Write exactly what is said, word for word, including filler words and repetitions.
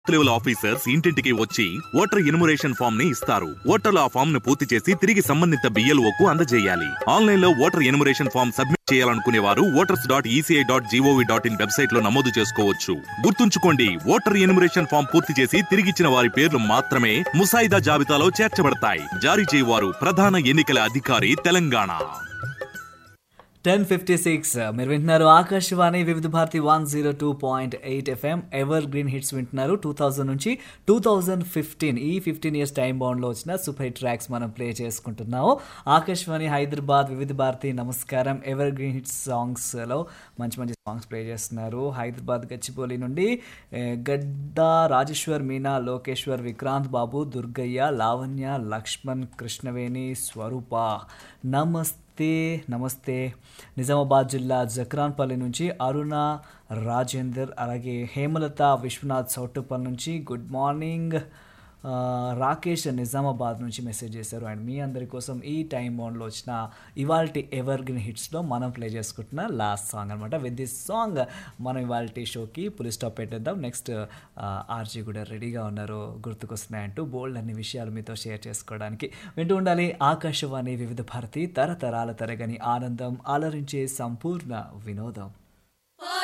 Level officers ఇంటింటికి వచ్చి voter enumeration form ని ఇస్తారు. ఓటర్లు ఆ ఫామ్ ను పూర్తి చేసి తిరిగి సంబంధిత బిఎల్ఓకు అందజేయాలి. ఆన్లైన్ లో ఓటర్ ఎన్యుమరేషన్ ఫామ్ సబ్మిట్ చేయాలనుకునే వారు voters dot ECI dot GOV dot in website లో నమోదు చేసుకోవచ్చు. గుర్తుంచుకోండి, ఓటర్ ఎన్యుమరేషన్ ఫామ్ పూర్తి చేసి తిరిగిచ్చిన వారి పేర్లు మాత్రమే ముసాయిదా జాబితాలో చేర్చబడతాయి. జారీ చేయవారు ప్రధాన ఎన్నికల అధికారి, తెలంగాణ. టెన్ ఫిఫ్టీ సిక్స్ మీరు వింటున్నారు ఆకాశవాణి వివిధ Bharati one zero two point eight FM. Ever green hits వింటున్నారు. టూ థౌజండ్ నుంచి టూ థౌజండ్ ఫిఫ్టీన్ ఈ ఫిఫ్టీన్ ఇయర్స్ టైం బౌండ్లో వచ్చిన సూపర్ హిట్ ట్రాక్స్ మనం ప్లే చేసుకుంటున్నాము. ఆకాశవాణి హైదరాబాద్ వివిధ భారతి నమస్కారం. ఎవర్ గ్రీన్ హిట్స్ సాంగ్స్లో మంచి మంచి సాంగ్స్ ప్లే చేస్తున్నారు. హైదరాబాద్ గచ్చిబౌలి నుండి గడ్డా రాజేశ్వర్, మీనా, లోకేశ్వర్, విక్రాంత్ బాబు, దుర్గయ్య, లావణ్య, లక్ష్మణ్, కృష్ణవేణి, స్వరూప నమస్తే నమస్తే. నిజామాబాద్ జిల్లా జక్రాన్పల్లి నుంచి అరుణ రాజేందర్, అలాగే హేమలత విశ్వనాథ్ సౌటుపల్లి నుంచి గుడ్ మార్నింగ్. రాకేష్ నిజామాబాద్ నుంచి మెసేజ్ చేశారు. అండ్ మీ అందరి కోసం ఈ టైం బౌండ్లో వచ్చిన ఇవాల్టి ఎవర్ గ్రీన్ హిట్స్లో మనం ప్లే చేసుకుంటున్న లాస్ట్ సాంగ్ అనమాట. విత్ దిస్ సాంగ్ మనం ఇవాల్టి షోకి పులి స్టాప్ పెట్టేద్దాం. నెక్స్ట్ ఆర్జీ కూడా రెడీగా ఉన్నారు గుర్తుకొస్తున్నాయంటూ బోల్డ్ అన్ని విషయాలు మీతో షేర్ చేసుకోవడానికి. వింటూ ఉండాలి ఆకాశవాణి వివిధ భారతి, తరతరాల తరగని ఆనందం, అలరించే సంపూర్ణ వినోదం.